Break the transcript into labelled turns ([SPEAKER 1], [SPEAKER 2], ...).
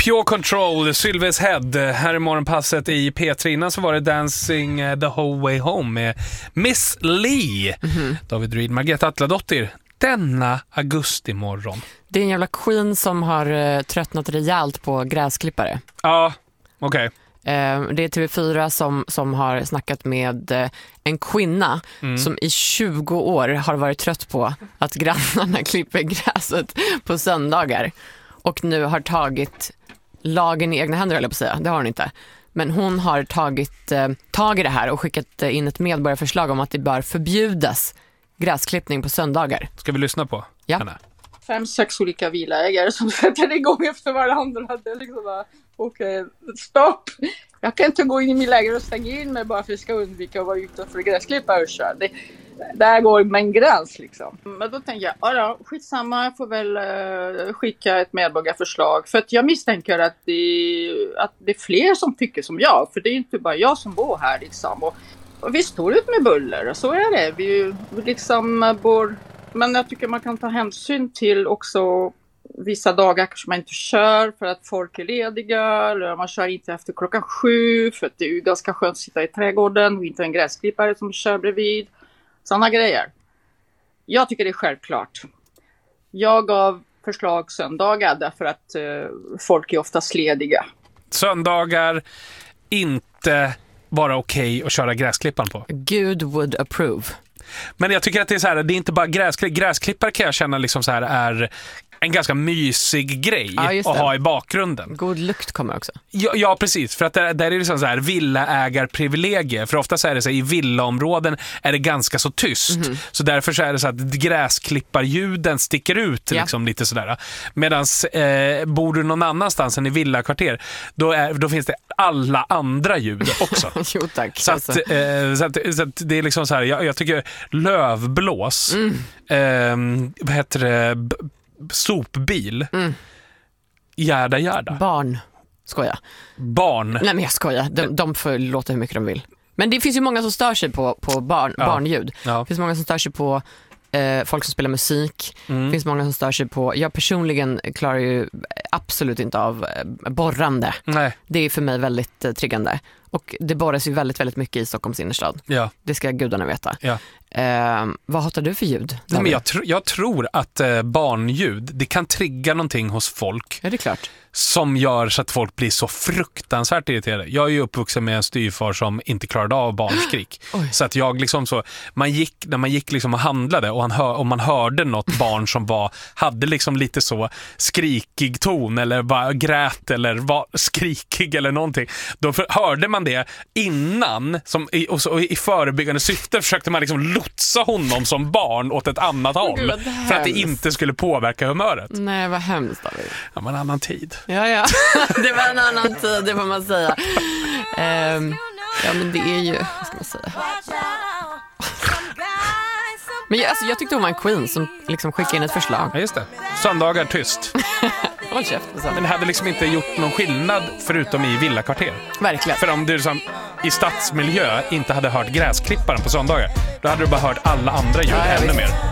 [SPEAKER 1] Pure Control, Sylvia's Head. Här i morgonpasset i P3. Innan så var det Dancing the Whole Way Home med Miss Li. David Reed, Margareta Atladottir. Denna augustimorgon.
[SPEAKER 2] Det är en jävla queen som har tröttnat rejält på gräsklippare.
[SPEAKER 1] Ja, okej.
[SPEAKER 2] Det är TV4 som har snackat med en kvinna som i 20 år har varit trött på att grannarna klipper gräset på söndagar. Och nu har tagit lagen i egna händer, eller på att säga. Det har hon inte. Men hon har tagit tag i det här och skickat in ett medborgarförslag om att det bör förbjudas gräsklippning på söndagar.
[SPEAKER 1] Ska vi lyssna på henne?
[SPEAKER 3] 5-6 olika villaägare som sätter igång efter varandra. Det är liksom bara, okej, stopp. Jag kan inte gå in i min lägenhet och stänga in mig bara för att jag ska undvika att vara utanför gräsklippare och köra. Där går med en gräns liksom. Men då tänker jag, ja, skitsamma, jag får väl skicka ett medborgarförslag. För att jag misstänker att det är fler som tycker som jag. För det är inte bara jag som bor här liksom. Och vi står ut med buller, och så är det. Vi liksom bor... Men jag tycker man kan ta hänsyn till också vissa dagar kanske man inte kör för att folk är lediga. Eller man kör inte efter 7:00 för att det är ju ganska skönt att sitta i trädgården och inte en gräsklippare som kör bredvid. Sådana grejer. Jag tycker det är självklart. Jag gav förslag söndagar därför att folk är oftast lediga.
[SPEAKER 1] Söndagar inte bara okej att köra gräsklippan på.
[SPEAKER 2] Gud would approve.
[SPEAKER 1] Men jag tycker att det är så här, det är inte bara gräsklippare kan jag känna liksom så här är en ganska mysig grej att ha i bakgrunden.
[SPEAKER 2] God lukt kommer också.
[SPEAKER 1] Ja, precis. För att där är det liksom så här villaägarprivilegier. För ofta så är det så här, i villaområden är det ganska så tyst. Så därför så är det så att gräsklipparljuden sticker ut liksom lite sådär. Medans bor du någon annanstans än i villakvarter, då finns det alla andra ljud också.
[SPEAKER 2] Jo, tack.
[SPEAKER 1] Så att det är liksom så här, jag tycker lövblås, vad heter det, sopbil, gärda.
[SPEAKER 2] Barn, skoja.
[SPEAKER 1] Barn.
[SPEAKER 2] Nej, men jag skojar, de får låta hur mycket de vill. Men det finns ju många som stör sig på barnljud. Det finns många som stör sig på folk som spelar musik. Det finns många som stör sig på... Jag personligen klarar ju absolut inte av borrande. Nej. Det är för mig väldigt triggande. Och det borras ju väldigt, väldigt mycket i Stockholms innerstad. Ja. Det ska gudarna veta. Ja. Vad hatar du för ljud?
[SPEAKER 1] Nej, men jag tror att barnljud, det kan trigga någonting hos folk.
[SPEAKER 2] Ja, det är klart.
[SPEAKER 1] Som gör så att folk blir så fruktansvärt irriterade. Jag är ju uppvuxen med en styvfar som inte klarade av barnskrik. Så att jag liksom så... När man gick liksom och handlade och man hörde något barn som hade liksom lite så skrikig ton eller bara grät eller var skrikig eller någonting. Då hörde man det innan och i förebyggande syfte försökte man liksom lotsa honom som barn åt ett annat håll. För att det inte skulle påverka humöret.
[SPEAKER 2] Nej, vad hemskt, David.
[SPEAKER 1] Ja, men en annan tid.
[SPEAKER 2] Ja. Det var en annan tid, det får man säga. Ja, men det är ju... Vad ska man säga? Men jag tyckte hon var en queen som liksom skickade in ett förslag.
[SPEAKER 1] Ja, just det. Söndagar tyst.
[SPEAKER 2] Håll käft.
[SPEAKER 1] Men det hade liksom inte gjort någon skillnad förutom i villakvarter.
[SPEAKER 2] Verkligen.
[SPEAKER 1] För om du liksom i stadsmiljö inte hade hört gräsklipparen på söndagar, då hade du bara hört alla andra ljud ännu mer.